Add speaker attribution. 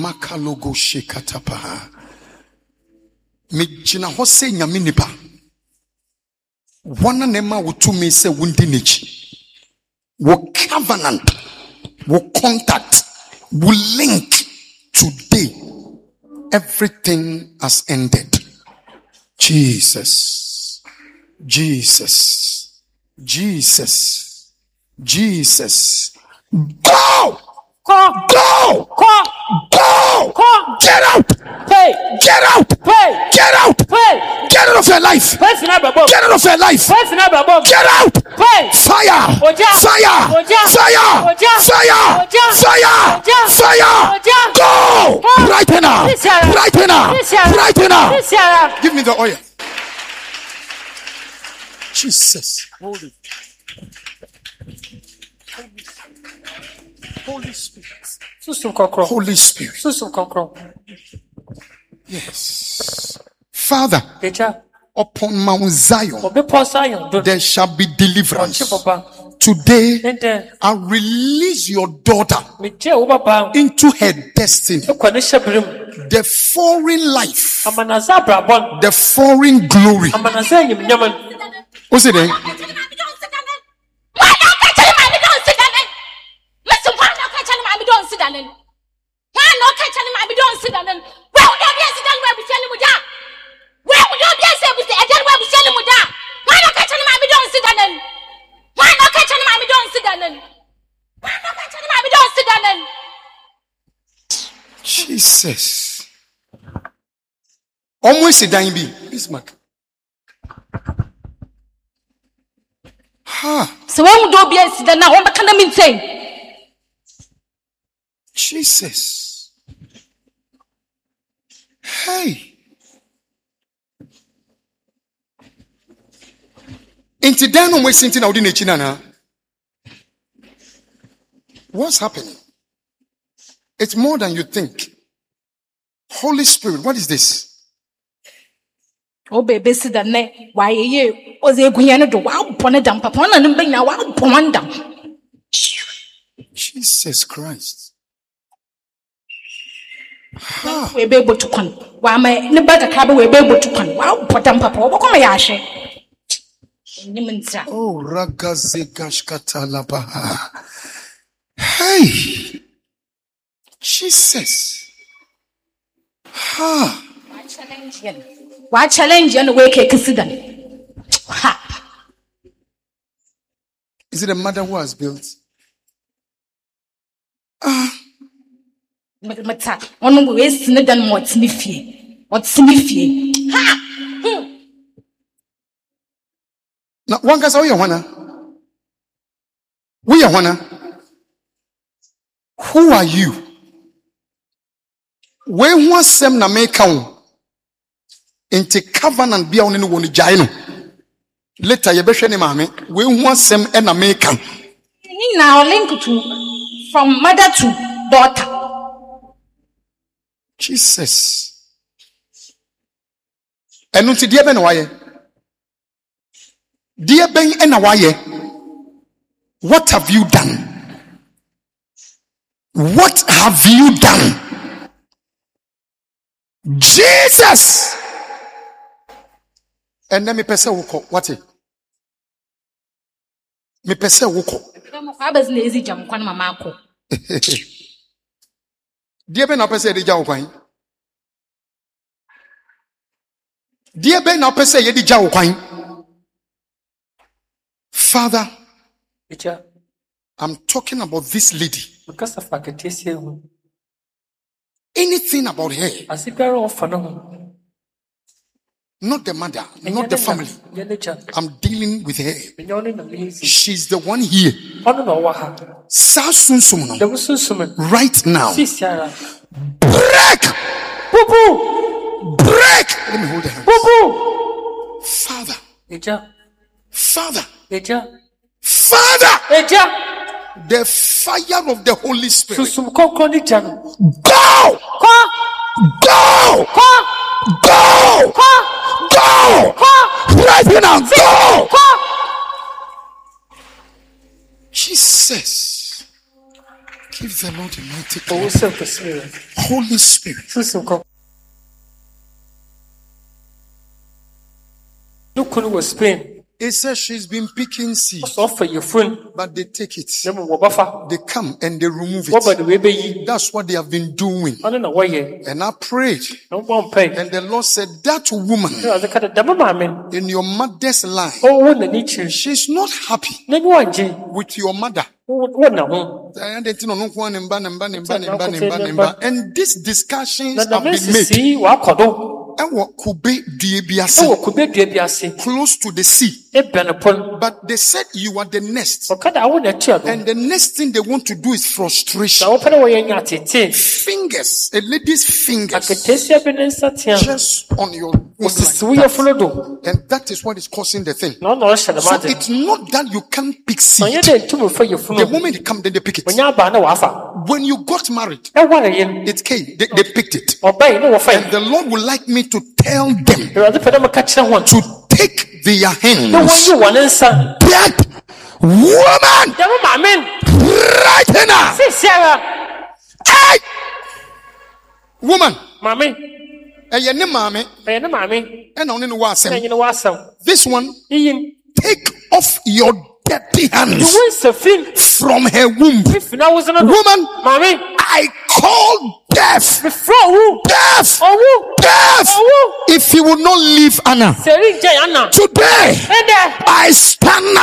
Speaker 1: Makalogo shekatapaha. Mijina hose nyaminipa. Wana nema utumi se wundinichi. Wo covenant, wo contact, wo link today. Everything has ended. Jesus. Jesus. Jesus. Jesus. Go! Go! Go! Go! Go! Get out! Hey! Get out! Hey! Get out! Hey! Get out of your life! Get out of your life! Get out! Hey! Fire! Fire! Fire! Fire! Fire! Fire! Go! Right now! Right now! Right now! Give me the oil. Jesus. Hold it. Holy Spirit. Holy Spirit. Yes. Father, upon Mount Zion, there shall be deliverance. Today, I release your daughter into her destiny. The foreign life, the foreign glory. What's it then? Jesus. Almost a dime be. Bismarck. So when we do be then now what can I mean say? Jesus. Hey. Into then on wasting out in a chinana. What's happening? It's more than you think. Holy Spirit, what is this? Oh, baby, sit down. Why you? Was a guiana do wow, ponadam, papon, and bring now wow, ponadam. Jesus Christ. We'll be able to come. Why my nobody cabin will be able to come. Wow, potam papa, what come I ashe? Oh, Ragazegashkatalabaha. Hey, Jesus. Why challenge you and wake a consider? Is it a mother who has built? One who is than what's sniffy. What's sniffy? Now, one guy's all you wanna. We are wanna. Who are you? When was sem na make into covenant be on anyone jaino. Later you be sheni mame. When was sem na make now link to from mother to daughter. Jesus. And until dear ben waye. Dear ben enawaye. What have you done? What have you done? Jesus! And then me pese woko. What it? Me pese woko. Dear Ben, I pese di jaw kwan. Dear Ben, I pese ye di jaw kwan. Father, I'm talking about this lady. Anything about her, not the mother, not the family. I'm dealing with her. She's the one here. Right now. Break! Break! Let me hold the hands. Father. Father. Father. The fire of the Holy Spirit. Go! Go! Go! Go! Right now, go! Jesus. Give the Lord a mighty
Speaker 2: Ɔwɔ
Speaker 1: clap.
Speaker 2: sɛ kɛseɛ.
Speaker 1: Holy Spirit.
Speaker 2: Susu kɔ. Ne kunu wɔ Spain.
Speaker 1: It says she's been picking seed,
Speaker 2: Ɔsɔ ɔfa yɛfun.
Speaker 1: but they take it.
Speaker 2: Na mu wɔbɛfa.
Speaker 1: They come and they remove
Speaker 2: Wɔba
Speaker 1: it.
Speaker 2: de wei bɛyi.
Speaker 1: That's what they have been doing.
Speaker 2: Ɔno na wɔyɛ.
Speaker 1: And I prayed,
Speaker 2: Na wɔbɔ mpae.
Speaker 1: and the Lord said, that woman
Speaker 2: Na ɔdze ka dɛ dɛm maame
Speaker 1: in your mother's line,
Speaker 2: ɔwɔ n'ani kyerɛ.
Speaker 1: she's not happy
Speaker 2: N'ani wangye.
Speaker 1: with your mother.
Speaker 2: Wɔ na ho.
Speaker 1: And these discussions
Speaker 2: Na
Speaker 1: have
Speaker 2: dɛm
Speaker 1: been made.
Speaker 2: sisi wakɔ do.
Speaker 1: Ɛwɔ kube dua bi ase,
Speaker 2: Ɛwɔ kube dua bi ase.
Speaker 1: close to the sea.
Speaker 2: Ebɛn pon.
Speaker 1: But they said you are the next.
Speaker 2: Ɔka dɛ awo na ɛtua do.
Speaker 1: And the next thing they want to do is frustration.
Speaker 2: Na wɔpɛ dɛ wɔyɛ nya tete.
Speaker 1: Fingers, a lady's fingers,
Speaker 2: Aketesia bi ne nsa tea.
Speaker 1: just on your womb
Speaker 2: Osisi
Speaker 1: like
Speaker 2: wo
Speaker 1: that.
Speaker 2: yɛfunu do.
Speaker 1: And that is what is causing the thing.
Speaker 2: Na ɔna ɔhyɛ dɛm
Speaker 1: So
Speaker 2: ade.
Speaker 1: it's not that you can't pick seed.
Speaker 2: Ɔnyɛ dɛ ntumi fa
Speaker 1: The
Speaker 2: yɛfunu.
Speaker 1: moment it comes, then they pick it.
Speaker 2: Ɔnyɛ aba na wafa.
Speaker 1: When you got married,
Speaker 2: Ɛwɔ ne yɛn.
Speaker 1: it came. They picked it.
Speaker 2: Ɔbɛn ne wɔfa
Speaker 1: And
Speaker 2: yi.
Speaker 1: the Lord would like me to tell them
Speaker 2: Awurade pɛ dɛ meka kyerɛ wɔn.
Speaker 1: to take their
Speaker 2: Na
Speaker 1: hands.
Speaker 2: wɔnyi wɔn nsa.
Speaker 1: That woman
Speaker 2: Dɛm maame
Speaker 1: right now.
Speaker 2: sisiara.
Speaker 1: Hey! Woman,
Speaker 2: Maame
Speaker 1: ɛyɛ ne maame,
Speaker 2: ɛyɛ ne maame.
Speaker 1: ɛna ɔne no wɔ
Speaker 2: Na
Speaker 1: asɛm.
Speaker 2: nyina wɔasɛm.
Speaker 1: This one,
Speaker 2: Yiyin.
Speaker 1: take off your dirty hands
Speaker 2: Iwu nsafin.
Speaker 1: from her womb.
Speaker 2: Fifina wosan do.
Speaker 1: Woman,
Speaker 2: Maame.
Speaker 1: I call death.
Speaker 2: Before owu.
Speaker 1: Death.
Speaker 2: Owu.
Speaker 1: Death.
Speaker 2: Owu.
Speaker 1: If he will not leave Anna
Speaker 2: Seri jẹ Anna.
Speaker 1: today,
Speaker 2: Ẹdẹ.
Speaker 1: I stand